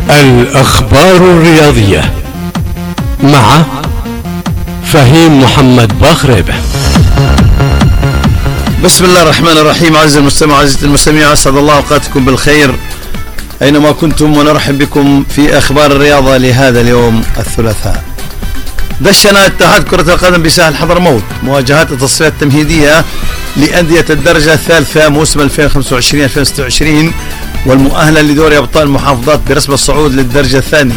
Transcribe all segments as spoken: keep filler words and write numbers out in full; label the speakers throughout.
Speaker 1: الأخبار الرياضية مع فهيم محمد باخريبة.
Speaker 2: بسم الله الرحمن الرحيم. عزيزي المستمع عزيزي المستمع، أسعد الله أوقاتكم بالخير أينما كنتم، ونرحب بكم في أخبار الرياضة لهذا اليوم الثلاثاء. دشن اتحاد كرة القدم بساحل حضرموت مواجهات التصفيات التمهيدية لأندية الدرجة الثالثة موسم ألفين وخمسة وعشرين ألفين وستة وعشرين والمؤهلة لدوري أبطال المحافظات برسم الصعود للدرجة الثانية.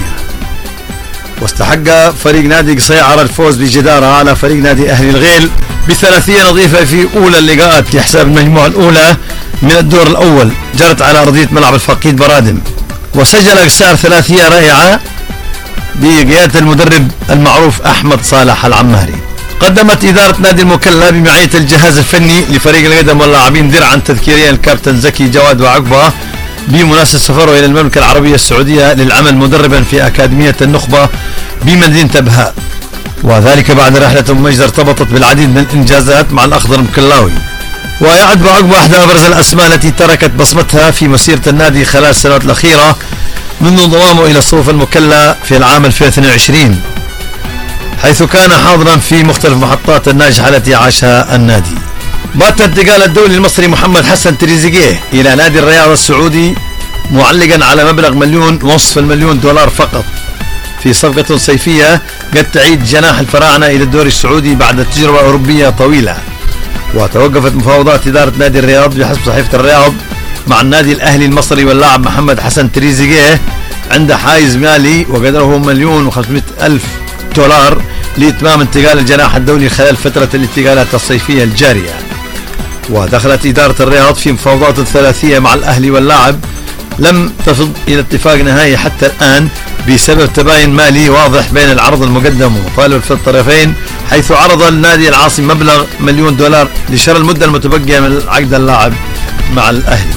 Speaker 2: واستحق فريق نادي قصيعرة الفوز بجدارة على فريق نادي أهلي الغيل بثلاثية نظيفة في أولى اللقاءات لحساب المجموعة الأولى من الدور الأول، جرت على أرضية ملعب الفقيد برادم. وسجل قصيعر ثلاثية رائعة بقيادة المدرب المعروف أحمد صالح العماري. قدمت إدارة نادي المكلا بمعية الجهاز الفني لفريق القدم واللاعبين درعا تذكيريا الكابتن زكي جواد وعقبة بمناسبة سفره إلى المملكة العربية السعودية للعمل مدربا في أكاديمية النخبة بمدينة أبها، وذلك بعد رحلة مميزة ارتبطت بالعديد من الإنجازات مع الأخضر المكلاوي. ويعد عقبة أحد أبرز الأسماء التي تركت بصمتها في مسيرة النادي خلال السنوات الأخيرة منذ انضمامه إلى صفوف المكلا في العام ألفين واثنين وعشرين، حيث كان حاضرا في مختلف محطات الناجحة التي عاشها النادي. بات انتقال الدولي المصري محمد حسن تريزيجيه إلى نادي الرياض السعودي معلقا على مبلغ مليون ونصف المليون دولار فقط في صفقة صيفية قد تعيد جناح الفراعنة إلى الدوري السعودي بعد تجربة أوروبية طويلة. وتوقفت مفاوضات إدارة نادي الرياض بحسب صحيفة الرياض مع النادي الأهلي المصري واللاعب محمد حسن تريزيجيه عند حائز مالي وقدره مليون وخمسمائة ألف دولار لإتمام انتقال الجناح الدولي خلال فترة الانتقالات الصيفية الجارية. ودخلت إدارة الرياض في مفاوضات ثلاثية مع الأهلي واللاعب لم تفض إلى اتفاق نهائي حتى الآن بسبب تباين مالي واضح بين العرض المقدم ومطالب في الطرفين، حيث عرض النادي العاصم مبلغ مليون دولار لشراء المدة المتبقية من عقد اللاعب مع الأهلي.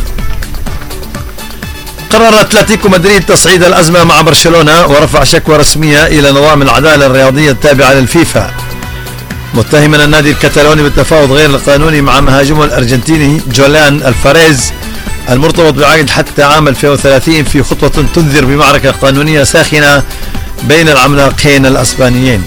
Speaker 2: قرر أتلتيكو مدريد تصعيد الأزمة مع برشلونة ورفع شكوى رسمية إلى نظام العدالة الرياضية التابعة للفيفا، متهما النادي الكتالوني بالتفاوض غير القانوني مع مهاجمه الأرجنتيني جوليان الفاريز المرتبط بعقد حتى عام ألفين وثلاثين في خطوة تنذر بمعركة قانونية ساخنة بين العملاقين الأسبانيين.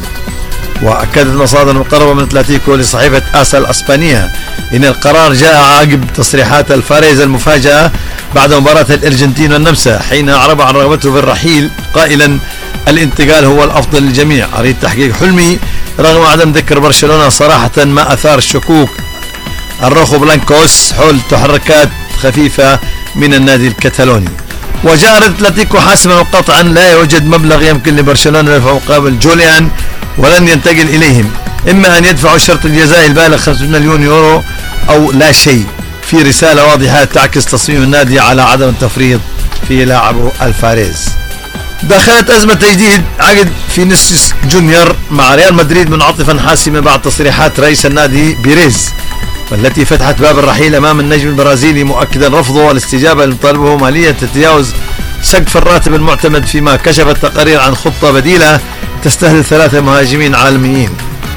Speaker 2: وأكدت مصادر مقربة من أتلتيكو لصحيفة آسا الأسبانية إن القرار جاء عقب تصريحات الفاريز المفاجئة بعد مباراة الأرجنتين والنمسا، حين أعرب عن رغبته بالرحيل قائلا الانتقال هو الأفضل للجميع، أريد تحقيق حلمي رغم عدم ذكر برشلونة صراحة، ما أثار الشكوك الروخو بلانكوس حول تحركات خفيفة من النادي الكتالوني. وجاء أتلتيكو حاسما وقطعا لا يوجد مبلغ يمكن لبرشلونة دفع مقابل جوليان ولن ينتقل إليهم، إما أن يدفعوا الشرط الجزائي البالغ خمسة مليون يورو أو لا شيء، في رسالة واضحة تعكس تصميم النادي على عدم التفريط في لاعبه الفاريز. دخلت أزمة تجديد عقد فينيسيوس جونيور مع ريال مدريد منعطفا حاسما بعد تصريحات رئيس النادي بيريز، والتي فتحت باب الرحيل أمام النجم البرازيلي، مؤكدا رفضه والاستجابة لمطالبه مالية تتجاوز سقف الراتب المعتمد، فيما كشفت تقارير عن خطة بديلة تستهدف ثلاثة مهاجمين عالميين.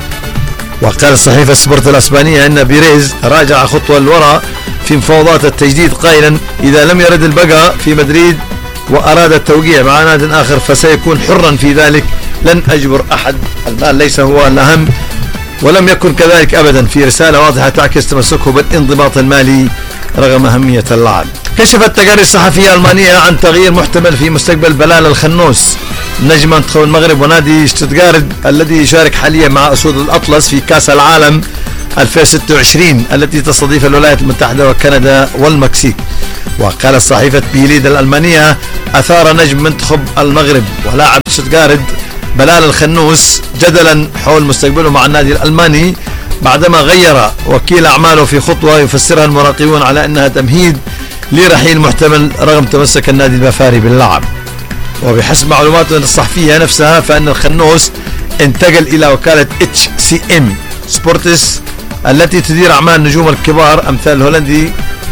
Speaker 2: وقال الصحيفة سبورت الأسبانية أن بيريز راجع خطوة للوراء في مفاوضات التجديد قائلا إذا لم يرد البقاء في مدريد وأراد التوقيع مع نادي آخر فسيكون حرا في ذلك، لن أجبر أحد، المال ليس هو الأهم ولم يكن كذلك أبدا، في رسالة واضحة تعكس تمسكه بالانضباط المالي رغم أهمية اللعب. كشفت تقارير صحفية ألمانية عن تغيير محتمل في مستقبل بلال الخنوس نجم منتخب المغرب ونادي شتوتغارت الذي يشارك حاليا مع أسود الأطلس في كأس العالم ألفين وستة وعشرين التي تستضيف الولايات المتحدة وكندا والمكسيك. وقالت صحيفة بيليد الألمانية أثار نجم منتخب المغرب ولاعب شتوتغارت بلال الخنوس جدلا حول مستقبله مع النادي الألماني بعدما غير وكيل أعماله في خطوة يفسرها المراقبون على أنها تمهيد لرحيل محتمل رغم تمسك النادي البافاري باللعب. وبحسب معلومات الصحفية نفسها فإن الخنوس انتقل إلى وكالة اتش سي ام سبورتس التي تدير أعمال نجوم الكبار أمثال الهولندي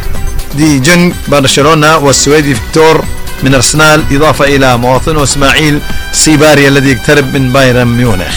Speaker 2: دي جونج برشلونة والسويدي فيكتور من أرسنال، إضافة إلى مواطنه إسماعيل سيباري الذي يقترب من بايرن ميونخ.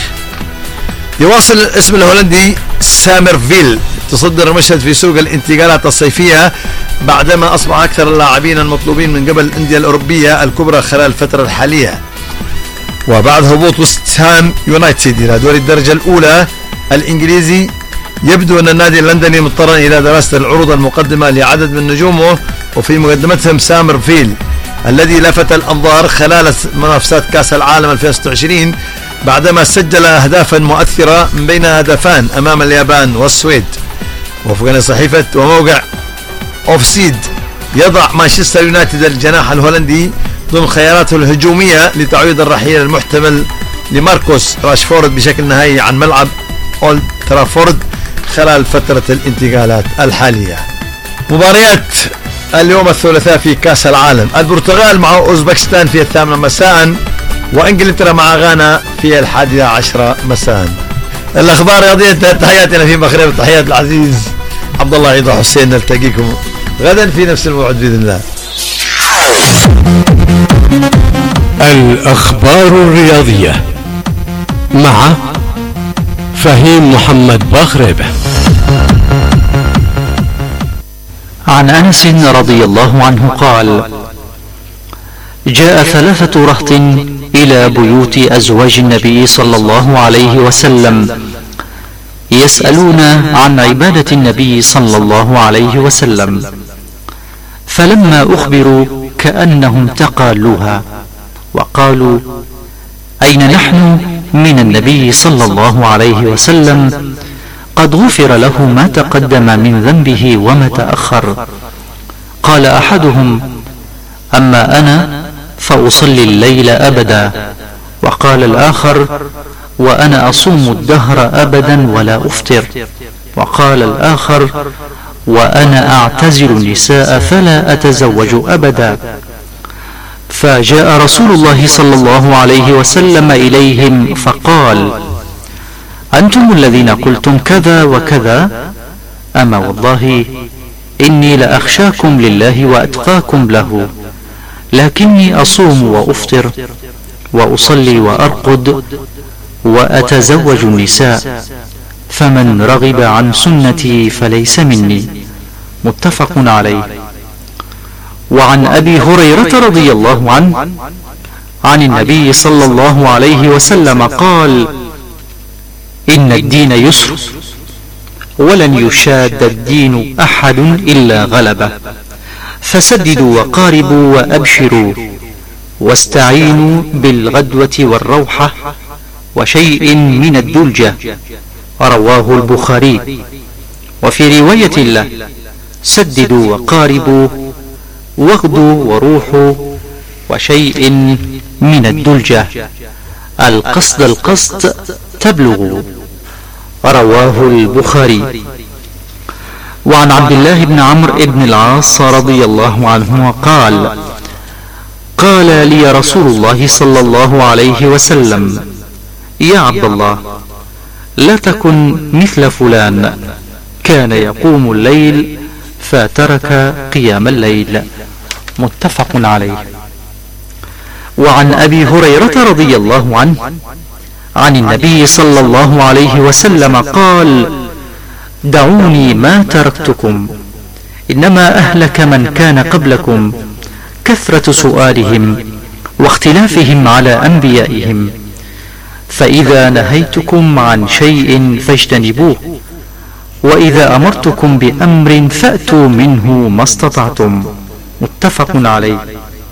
Speaker 2: يواصل الاسم الهولندي سامرفيل تصدر المشهد في سوق الانتقالات الصيفية بعدما أصبح أكثر اللاعبين المطلوبين من قبل الأندية الأوروبية الكبرى خلال الفترة الحالية. وبعد هبوط وست هام يونايتد إلى دوري الدرجة الأولى الإنجليزي، يبدو أن النادي اللندني مضطرا إلى دراسة العروض المقدمة لعدد من نجومه، وفي مقدمتهم سامرفيل الذي لفت الأنظار خلال منافسات كأس العالم ألفين وستة وعشرين بعدما سجل أهدافا مؤثرة من بين هدفان أمام اليابان والسويد. وفقا صحيفة وموقع أوفسيد، يضع مانشستر يونايتد الجناح الهولندي ضمن خياراته الهجومية لتعويض الرحيل المحتمل لماركوس راشفورد بشكل نهائي عن ملعب أولد ترافورد خلال فترة الانتقالات الحالية. مباريات اليوم الثلاثاء في كأس العالم: البرتغال مع أوزبكستان في الثامنة مساء، وإنجلترا مع غانا في الحادية عشرة مساء. الأخبار الرياضية، تحياتنا في مغرب، تحيات العزيز عبد الله عيد حسين. نلتقيكم غدا في نفس الموعد بإذن الله.
Speaker 1: الأخبار الرياضية مع فهيم محمد باخريبة.
Speaker 3: عن أنس رضي الله عنه قال: جاء ثلاثة رهط إلى بيوت أزواج النبي صلى الله عليه وسلم يسألون عن عبادة النبي صلى الله عليه وسلم، فلما أخبروا كأنهم تقالوها وقالوا: أين نحن من النبي صلى الله عليه وسلم؟ قد غفر له ما تقدم من ذنبه وما تأخر. قال أحدهم: أما أنا فأصلي الليل أبدا. وقال الآخر: وأنا أصوم الدهر أبدا ولا أفطر. وقال الآخر: وأنا أعتزل النساء فلا أتزوج أبدا. فجاء رسول الله صلى الله عليه وسلم إليهم فقال: أنتم الذين قلتم كذا وكذا؟ أما والله إني لأخشاكم لله وأتقاكم له، لكني أصوم وأفطر وأصلي وأرقد وأتزوج النساء، فمن رغب عن سنتي فليس مني. متفق عليه. وعن أبي هريرة رضي الله عنه عن النبي صلى الله عليه وسلم قال: إن الدين يسر ولن يشاد الدين أحد إلا غلبه، فسددوا وقاربوا وأبشروا، واستعينوا بالغدوة والروحة وشيء من الدلجة. رواه البخاري. وفي رواية له: سددوا وقاربوا واغدوا وروحوا وشيء من الدلجة، القصد القصد تبلغوا. رواه البخاري. وعن عبد الله بن عمرو بن العاص رضي الله عنه قال: قال لي رسول الله صلى الله عليه وسلم: يا عبد الله، لا تكن مثل فلان كان يقوم الليل فترك قيام الليل. متفق عليه. وعن أبي هريرة رضي الله عنه عن النبي صلى الله عليه وسلم قال: دعوني ما تركتكم، إنما أهلك من كان قبلكم كثرة سؤالهم واختلافهم على أنبيائهم، فإذا نهيتكم عن شيء فاجتنبوه، وإذا أمرتكم بأمر فأتوا منه ما استطعتم. متفق عليه.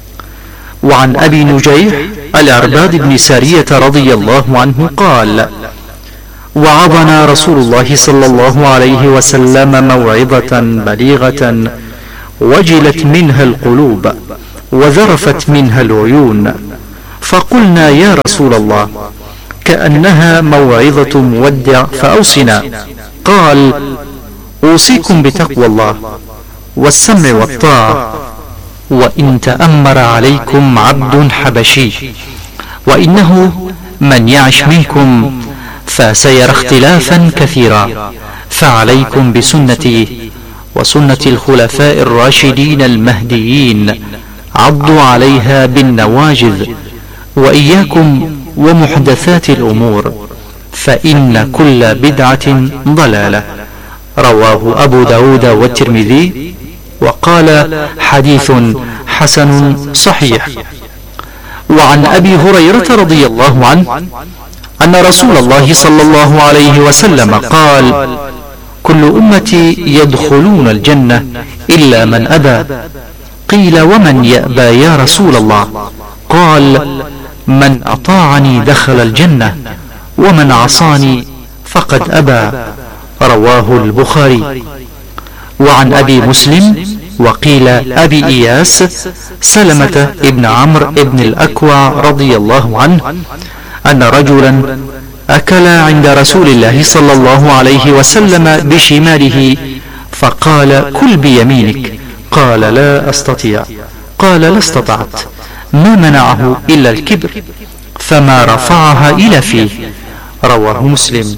Speaker 3: وعن أبي نجيح العرباض بن سارية رضي الله عنه قال: وعظنا رسول الله صلى الله عليه وسلم موعظة بليغة وجلت منها القلوب وذرفت منها العيون، فقلنا: يا رسول الله، كأنها موعظة مودع فأوصنا. قال: أوصيكم بتقوى الله والسمع والطاعة، وإن تأمر عليكم عبد حبشي، وإنه من يعش منكم فسيرى اختلافا كثيرا، فعليكم بسنتي وسنة الخلفاء الراشدين المهديين، عضوا عليها بالنواجذ، وإياكم ومحدثات الأمور، فإن كل بدعة ضلالة. رواه أبو داود والترمذي وقال حديث حسن صحيح. وعن أبي هريرة رضي الله عنه أن رسول الله صلى الله عليه وسلم قال: كل أمتي يدخلون الجنة إلا من أبى. قيل: ومن يأبى يا رسول الله؟ قال: من أطاعني دخل الجنة، ومن عصاني فقد أبى. رواه البخاري. وعن أبي مسلم وقيل أبي إياس سلمة ابن عمرو ابن الأكوع رضي الله عنه أن رجلا أكل عند رسول الله صلى الله عليه وسلم بشماله، فقال: كل بيمينك. قال: لا أستطيع. قال: لا استطعت. ما منعه إلا الكبر، فما رفعها إلى فيه. رواه مسلم.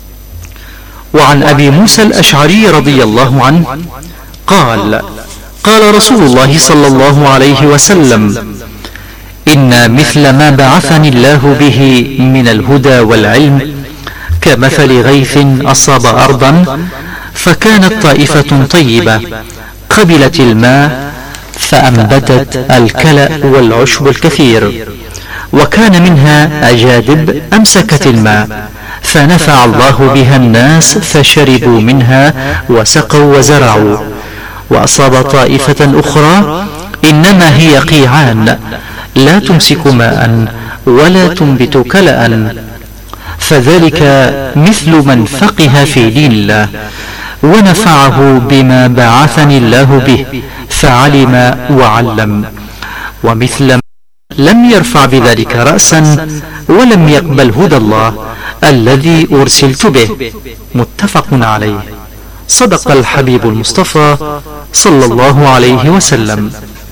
Speaker 3: وعن أبي موسى الأشعري رضي الله عنه قال: قال رسول الله صلى الله عليه وسلم: إن مثل ما بعثني الله به من الهدى والعلم كمثل غيث أصاب أرضا فكانت طائفة طيبة قبلت الماء فأنبتت الكلأ والعشب الكثير، وكان منها أجادب أمسكت الماء فنفع الله بها الناس فشربوا منها وسقوا وزرعوا. وأصاب طائفة أخرى إنما هي قيعان لا تمسك ماء ولا تنبت كلأ، فذلك مثل من فقه في دين الله ونفعه بما بعثني الله به فعلم وعلم، ومثل لم يرفع بذلك رأسا ولم يقبل هدى الله الذي أرسلت به. متفق عليه. صدق الحبيب المصطفى صلى الله عليه وسلم.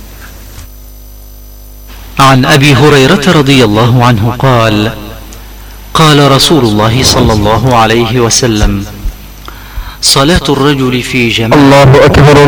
Speaker 3: عن أبي هريرة رضي الله عنه قال: قال رسول الله صلى الله عليه وسلم: صلاة الرجل في جماعة الله أكبر.